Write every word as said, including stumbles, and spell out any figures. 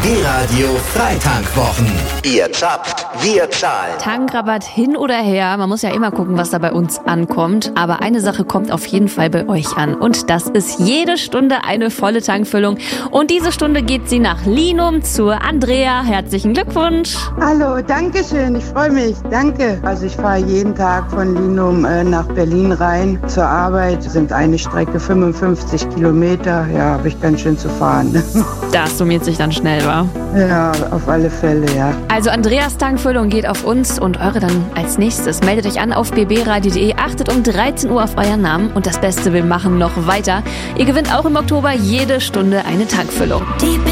B-Radio Freitankwwochen. Ihr zapft, wir zahlen. Tankrabatt hin oder her, man muss ja immer gucken, was da bei uns ankommt. Aber eine Sache kommt auf jeden Fall bei euch an. Und das ist jede Stunde eine volle Tankfüllung. Und diese Stunde geht sie nach Linum zur Andrea. Herzlichen Glückwunsch. Hallo, danke schön, ich freue mich, danke. Also ich fahre jeden Tag von Linum äh, nach Berlin rein zur Arbeit. Sind eine Strecke fünfundfünfzig Kilometer, ja, habe ich ganz schön zu fahren. Das summiert sich dann schnell, wa? Ja, auf alle Fälle, ja. Also Andreas Tankfüllung geht auf uns und eure dann als nächstes. Meldet euch an auf b b radio punkt d e, achtet um dreizehn Uhr auf euren Namen und das Beste, wir machen noch weiter. Ihr gewinnt auch im Oktober jede Stunde eine Tankfüllung.